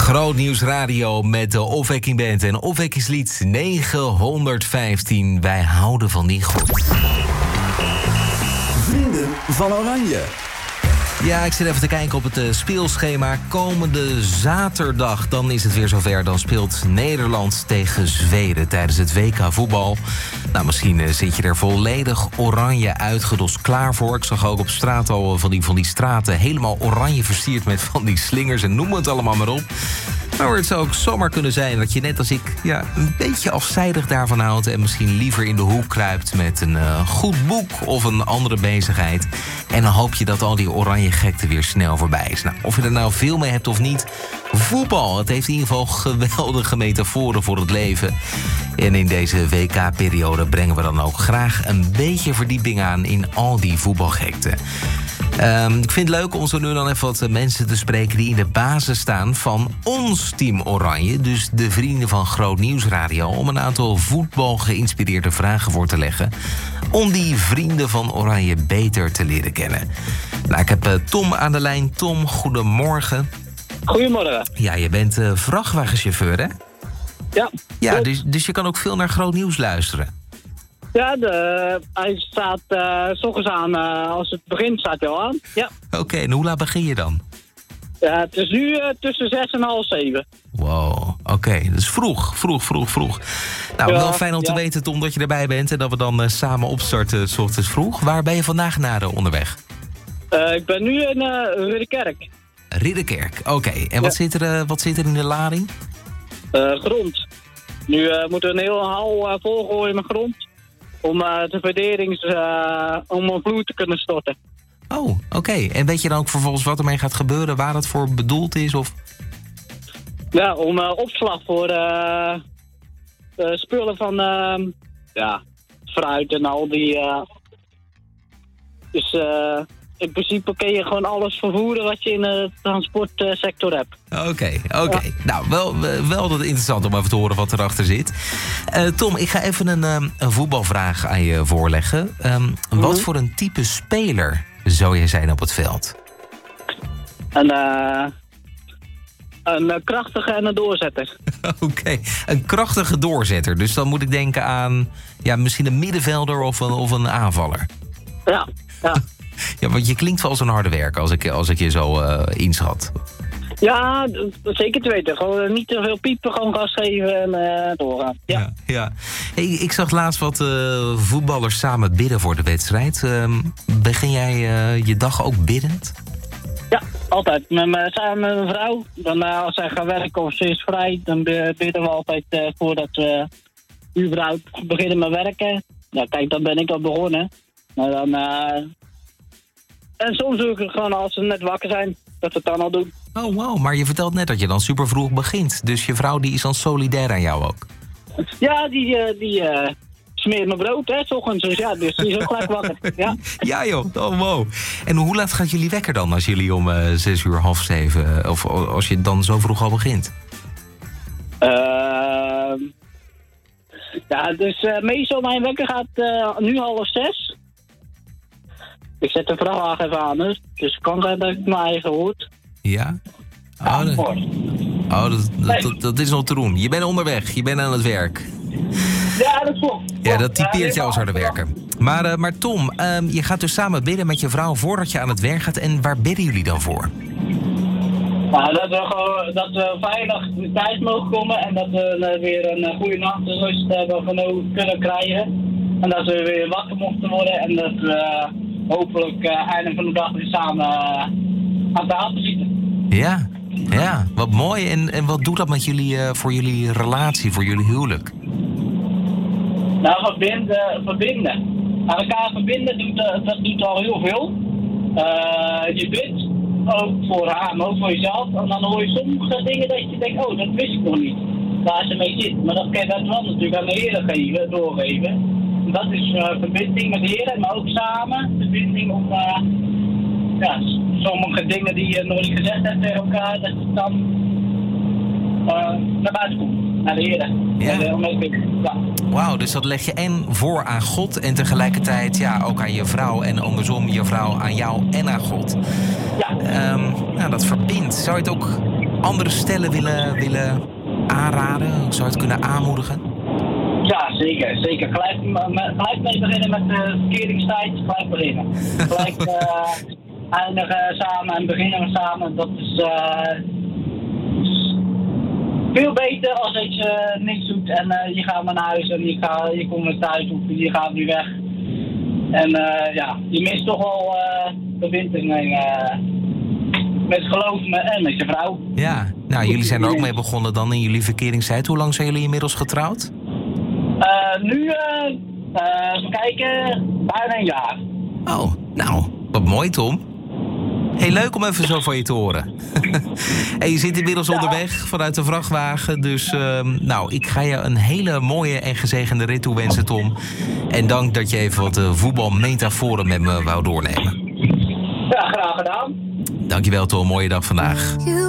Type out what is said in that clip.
Groot Nieuws Radio met de Opwekking Band en opwekkingslied 915. Wij houden van die God. Vrienden van Oranje. Ja, ik zit even te kijken op het speelschema. Komende zaterdag, dan is het weer zover. Dan speelt Nederland tegen Zweden tijdens het WK voetbal. Nou, misschien zit je er volledig oranje uitgedost klaar voor. Ik zag ook op straat al van die straten helemaal oranje versierd met van die slingers en noem het allemaal maar op. Maar het zou ook zomaar kunnen zijn dat je net als ik een beetje afzijdig daarvan houdt en misschien liever in de hoek kruipt met een goed boek of een andere bezigheid. En dan hoop je dat al die oranje gekte weer snel voorbij is. Nou, of je er nou veel mee hebt of niet, voetbal, het heeft in ieder geval geweldige metaforen voor het leven. En in deze WK-periode brengen we dan ook graag een beetje verdieping aan in al die voetbalgekte. Ik vind het leuk om zo nu dan even wat mensen te spreken die in de basis staan van ons Team Oranje. Dus de vrienden van Groot Nieuws Radio. Om een aantal voetbal geïnspireerde vragen voor te leggen. Om die vrienden van Oranje beter te leren kennen. Nou, ik heb Tom aan de lijn. Tom, goedemorgen. Goedemorgen. Ja, je bent vrachtwagenchauffeur, hè? Ja. Ja, dus je kan ook veel naar Groot Nieuws luisteren. Ja, hij staat 's ochtends aan. Als het begint staat hij al aan. Ja. Oké, en hoe laat begin je dan? Ja, het is nu tussen 6 en half 7. Wow, oké. Dus vroeg. Nou, wel fijn om te weten, Tom, dat je erbij bent en dat we dan samen opstarten 's ochtends vroeg. Waar ben je vandaag naar onderweg? Ik ben nu in Ridderkerk. Ridderkerk, oké. En wat zit er in de lading? Grond. Nu moeten we een hele hal volgooien met grond. Om de verderings om een vloer te kunnen storten. Oh, oké. En weet je dan ook vervolgens wat ermee gaat gebeuren, waar het voor bedoeld is? Of? Ja, om opslag voor spullen van fruit en al die. Dus in principe kun je gewoon alles vervoeren wat je in de transportsector hebt. Oké. Ja. Nou, wel dat interessant om even te horen wat erachter zit. Tom, ik ga even een voetbalvraag aan je voorleggen. Wat voor een type speler zou jij zijn op het veld? Een krachtige en een doorzetter. Oké, een krachtige doorzetter. Dus dan moet ik denken aan misschien een middenvelder of een aanvaller. Ja. Ja, want je klinkt wel als een harde werker als ik je zo inschat. Ja, zeker te weten. Gewoon niet te veel piepen, gewoon gas geven en doorgaan. Ja. Hey, ik zag laatst wat voetballers samen bidden voor de wedstrijd. Begin jij je dag ook biddend? Ja, altijd. Samen met mijn vrouw. Dan als zij gaat werken of ze is vrij, dan bidden we altijd voordat we überhaupt beginnen met werken. Ja, kijk, dan ben ik al begonnen. Maar dan... En soms doe ik het gewoon als ze net wakker zijn, dat we het dan al doen. Oh, wow. Maar je vertelt net dat je dan super vroeg begint. Dus je vrouw die is dan solidair aan jou ook? Ja, die smeert mijn brood, hè, 's ochtends. Dus ja, dus die is ook gelijk wakker. Ja. Ja, joh. Oh, wow. En hoe laat gaat jullie wekker dan als jullie om 6 uur, half 7... of als je dan zo vroeg al begint? Ja, dus meestal mijn wekker gaat nu half 6. Ik zet de vrachtwagen even aan, dus het kan zijn dat ik mijn eigen hoort. Ja? Dat is nog te doen. Je bent onderweg, je bent aan het werk. Ja, dat klopt. Ja, dat typeert jou als harde werker. Maar Tom, je gaat dus samen bidden met je vrouw voordat je aan het werk gaat. En waar bidden jullie dan voor? Nou, dat we veilig thuis mogen komen en dat we weer een goede nachtrust kunnen krijgen. En dat we weer wakker mochten worden en dat we hopelijk einde van de dag weer samen aan tafel zitten. Ja, wat mooi. En wat doet dat met jullie voor jullie relatie, voor jullie huwelijk? Nou, verbinden. Aan elkaar verbinden, dat doet al heel veel. Je bidt ook voor haar, maar ook voor jezelf. En dan hoor je sommige dingen dat je denkt, dat wist ik nog niet. Waar ze mee zit. Maar dat kan je wel natuurlijk aan de Heer doorgeven. En dat is verbinding met de Heer, maar ook samen. Verbinding om sommige dingen die je nog niet gezegd hebt tegen elkaar, dat het dan naar buiten komt. Naar de Heer. Ja. Wauw, dus dat leg je en voor aan God en tegelijkertijd ook aan je vrouw en andersom je vrouw aan jou en aan God. Ja. Dat verbindt. Zou je het ook andere stellen willen aanraden? Zou je het kunnen aanmoedigen? Ja, zeker. Zeker. Gelijk mee beginnen met de verkeringstijd. Gelijk beginnen. Gelijk eindigen samen en beginnen samen. Dat is veel beter als dat je niks doet en je gaat maar naar huis en je komt weer thuis of je gaat weer weg. En je mist toch wel verbinding met geloof en met je vrouw. Ja, nou jullie zijn er ook mee begonnen dan in jullie verkeringstijd. Hoe lang zijn jullie inmiddels getrouwd? Nu, even kijken, bijna een jaar. Oh, nou, wat mooi Tom. Heel leuk om even zo van je te horen. En je zit inmiddels onderweg vanuit de vrachtwagen. Dus ik ga je een hele mooie en gezegende rit toewensen, Tom. En dank dat je even wat voetbalmetaforen met me wou doornemen. Ja, graag gedaan. Dankjewel Tom, mooie dag vandaag.